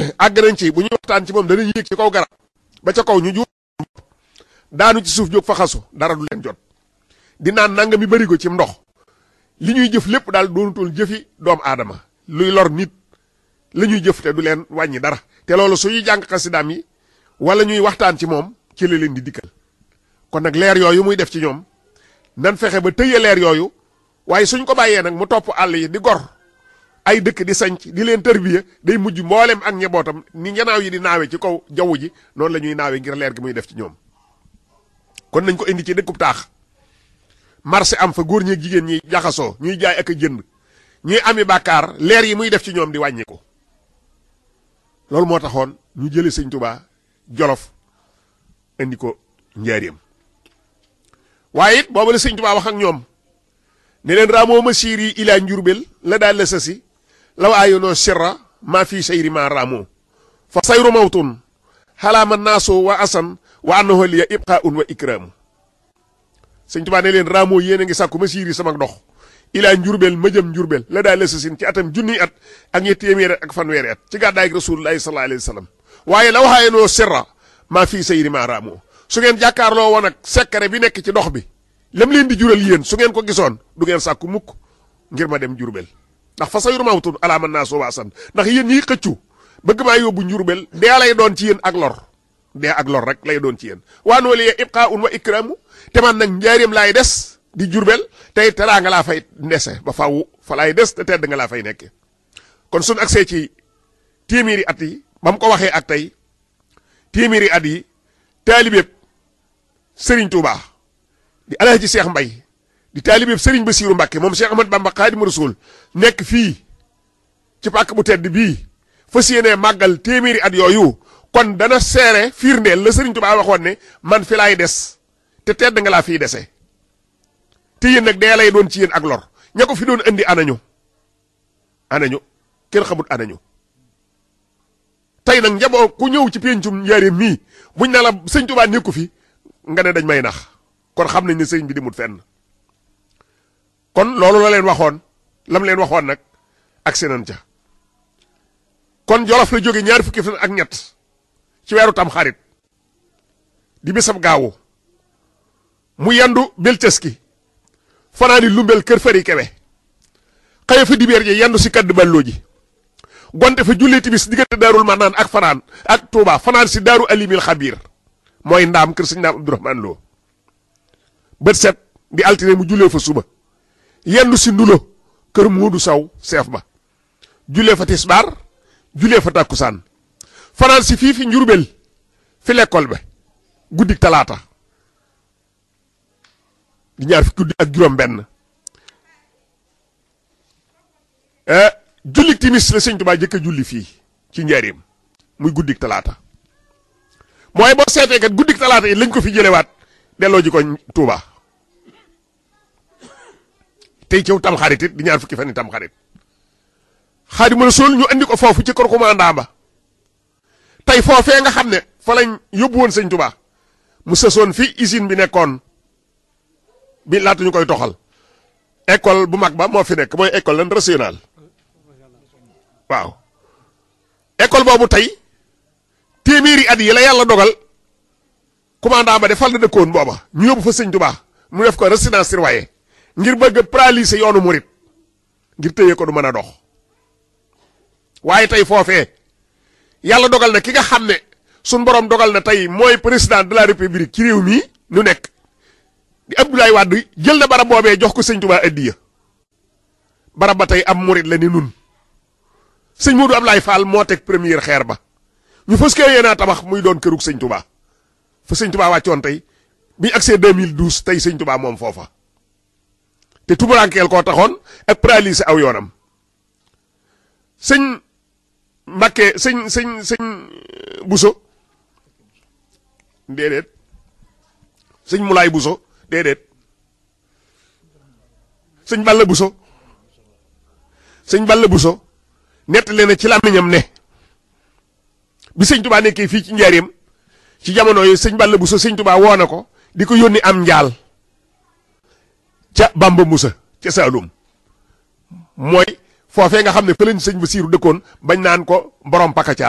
àgg nañ ci bu ñuy waxtaan ci moom danañ yéeg ci kaw garab ba ca kaw ñu juum daanu ci suuf jóg fa xasu dara du leen jot di naan nanga mi bëri ko ci ndox li ñuy jëf lépp daal doonutul jëfi doomu aadama luy lor nit la ñuy jëf te du leen wàññi dara te loolu suñuy jàng xasidaam yi wala ñuy waxtaan ci moom ci la leen di dikkal kon nag leer yooyu muy def ci ñoom nan fexe ba tëye leer yooyu waaye suñ ko bàyyee nag mu topp àll yi di gor ay dëkk di sanc di leen tërbiya day mujj mboolem ak ñebootam ni njanaaw yi di naawe ci kaw jaww ji noonu la ñuy naawe ngir leer gi muy def ci ñoom kon nañ ko indi ci dëkkub taax marché am fa góor ñeeg jigéen ñi jaxasoo ñuy jaay ak a jënd ñuy ami bàkkaar leer yi muy def ci ñoom di wàññi ko loolu moo taxoon ñu jële sëñ Tuubaa Jolof indi ko njaareem waaye it booba la sëñ Tuubaa wax ak ñoom ne leen raamoo ma siir yi ilaa njurbel la daal la sasi law aayonoo sirra maa fii sayri maa raamoo fa sayru mawtun xalaama naasoo wa asan wa annahu liya ibqaun wa ikraamu sëñ Tuubaa ne leen raamoo yéen a ngi sàkku ma siir yi sama dox ilaa njurbel ma jëm njurbel la daal la sasin ci atam junniy at ak ñetti téeméeri at ak fanweeri at ci gàddaay rasulullahi sallallahu alayhi wa sallam waaye law aayonoo sirra maa fii sayri maa raamoo su ngeen jàkkaarloo woon ak sekkare bi nekk ci dox bi lam leen di jural yéen su ngeen ko gisoon du ngeen sàkku mukk ngir ma dem njurbel ndax fa sayru mawtun alaa man naa soo waasan ndax yéen ñiy xëccu bëgg maa yóbbu njurbel dee lay doon ci yéen ak lor dee ak lor rek lay doon ci yéen waa noo liye ibqaun wa ikramu te man nag njaareem laay des di jurbel tey teraa nga laa fay ndese ba faaw fa laay des te tedd nga laa fay nekke kon suñ agsee ci téeméeri at yi ba mu ko waxee ak tey téeméeri at yi taalibeeb Sëriñ Tuubaa di Alaaji Seex Mbay di taalibeeb Sëriñ Basiiru Mbàkke moom Seex Ahmad Bamba Xaadimu Rasuul nekk fii ci pàkk bu tedd bii fas yéenee màggal téeméeri at yooyu kon dana seere firndeel la Sëriñ Tuubaa waxoon ne man fi laay des te tedd nga laa fiy dese te yéen nag dee lay doon ci yéen ak lor ña ko fi doon andi anañu kenn xamut anañu tey nag njaboo ku ñëw ci péncum njaareem mii buñ na la Sëñ Tuubaa nekku fi nga ne dañ may nax kon xam nañ ne sëñ bi demut fenn kon loolu la leen waxoon lam leen waxoon nag ak senan ca kon Jolof la jóge ñaar fukki fan ak ñett ci weeru tam xarit di bisab gaawu mu yandu belteski fanaani lumbel kër fari kewe xëye fa dibeer ji yandu si kadd balloo ji gonte fa julli timis diggante daarul manaan ak fanaan ak Tuuba fanaan si daaru alimil xabiir mooy ndaam kër sëñ ndaam Abdourahmane Lo bët set di altine mu jullee fa suba yendu si ndulo kër Moodu Saw seef ba jullee fa tisbaar jullee fa tàkkusaan fanaan si fii fi njurbel fi lekkool ba guddik talaata di ñaar fi guddi ak juróom benn jullik timis la sëñ Tuubaa jëkk a julli fii ci njaareem muy guddik talaata mooy boo seetee kat guddik talaata yi lañ ko fi jëlewaat delloo ji ko Tuuba tey ciw tam xarit it di ñaar fukki fan yi tam xarit Xaadimu Rasuul ñu andi ko foofu ci kër commandant ba tey foofee nga xam ne fa lañ yóbbu woon sëñ Tuubaa mu sësoon fi usine bi nekkoon bi laata ñu koy toxal école bu mag ba moo fi nekk mooy école lan régionale waaw école boobu tey téeméeri at yi la yàlla dogal commandant ba de fal na dëkkoon booba ñu yóbbu fa sëñ Tuubaa mu def ko résidence surveillée ngir bëgg a paralyser yoonu murit ngir téye ko du mën a dox waaye tey foofee yàlla dogal na ki nga xam ne suñ borom dogal na tey mooy président de la république ci réew mii nu nekk di Abdoulaye Wade jël na barab boobee jox ko sëñ Tuubaa addiya barab ba tey am murit la ni nun sëñ Modou Ablaye Fall moo teg première xeer ba ñu fës kee yéenaa tabax muy doon kërug sëñ Tuubaa fa sëñ Tuubaa wàccoon tey bi ñu agsee 2012 tey sëñ Tuubaa moom foofa te tumurankeel koo taxoon ak paralyser aw yoonam sëñ Mbàkke sëñ Buso déedéet sëñ Mulaay Buso déedéet sëñ Balla Buso nettali na ci làmmiñam ne bi sëñ Tuubaa nekkee fii ci njaareem ci jamono yi sëñ Balla Buso sëñ Tuubaa woo na ko di ko yónni am njaal ca Bamba Musa ca Saalum mooy foofee nga xam ne fa lañ sëñ Basiiru dëkkoon bañ naan ko borom pakaca